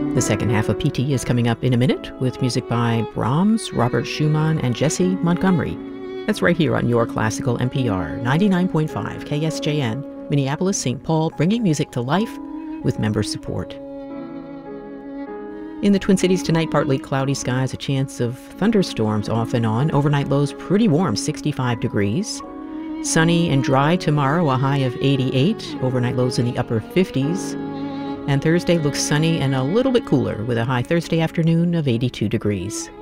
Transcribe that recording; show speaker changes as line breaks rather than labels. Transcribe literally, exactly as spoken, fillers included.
The second half of P T is coming up in a minute with music by Brahms, Robert Schumann, and Jesse Montgomery. That's right here on your classical N P R, ninety-nine point five K S J N, Minneapolis, Saint Paul, bringing music to life with member support. In the Twin Cities tonight, partly cloudy skies, a chance of thunderstorms off and on. Overnight lows pretty warm, sixty-five degrees. Sunny and dry tomorrow, a high of eighty-eight. Overnight lows in the upper fifties. And Thursday looks sunny and a little bit cooler with a high Thursday afternoon of eighty-two degrees.